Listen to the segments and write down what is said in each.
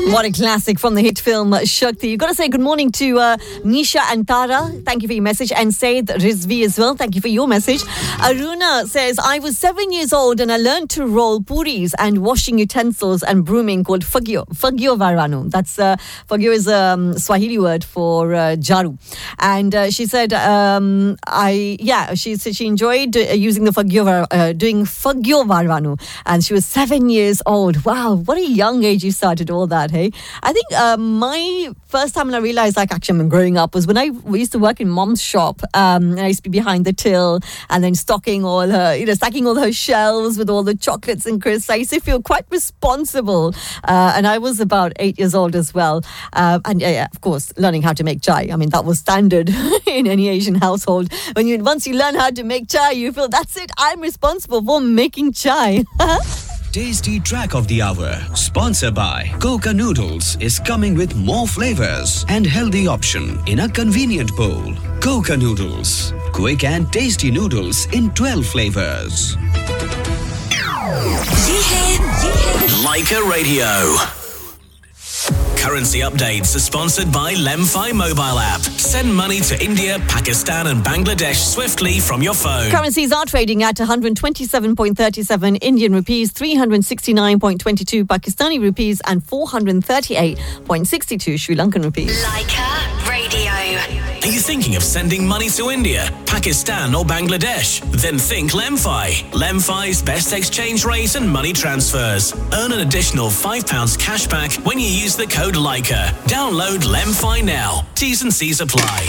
What a classic from the hit film Shakti. You've got to say good morning to Nisha and Tara. Thank you for your message. And Said Rizvi as well. Thank you for your message. Aruna says, I was 7 years old and I learned to roll puris and washing utensils and brooming called fagyo. Fagyo varanu. That's fagyo is a Swahili word for jaru. And she said, she enjoyed using the fagyo, doing fagyo varanu. And she was 7 years old. Wow, what a young age you started all that. Hey, I think my first time when I realized actually I'm growing up was when we used to work in mom's shop. And I used to be behind the till and then stacking all her shelves with all the chocolates and crisps. I used to feel quite responsible. And I was about 8 years old as well. And of course, learning how to make chai. I mean, that was standard in any Asian household. Once you learn how to make chai, you feel that's it. I'm responsible for making chai. Tasty Track of the Hour, sponsored by Coca Noodles, is coming with more flavors and healthy option in a convenient bowl. Coca Noodles, quick and tasty noodles in 12 flavors. Leica Radio. Currency updates are sponsored by Lemfi mobile app. Send money to India, Pakistan and Bangladesh swiftly from your phone. Currencies are trading at 127.37 Indian rupees, 369.22 Pakistani rupees and 438.62 Sri Lankan rupees. Leica Radio. Are you thinking of sending money to India, Pakistan or Bangladesh? Then think Lemfi. Lemfi's best exchange rate and money transfers. Earn an additional £5 cash back when you use the code Leica. Download Lemfi now. T's and C's apply.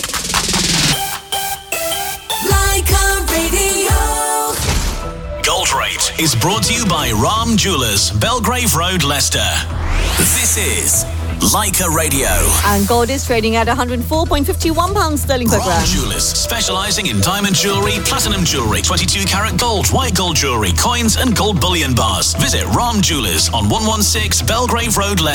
Leica Radio. Gold Rate is brought to you by Ram Jewellers, Belgrave Road, Leicester. This is Leica Radio. And gold is trading at £104.51 sterling per gram. Ram Jewellers, specialising in diamond jewellery, platinum jewellery, 22 karat gold, white gold jewellery, coins and gold bullion bars. Visit Ram Jewellers on 116 Belgrave Road, Leicester.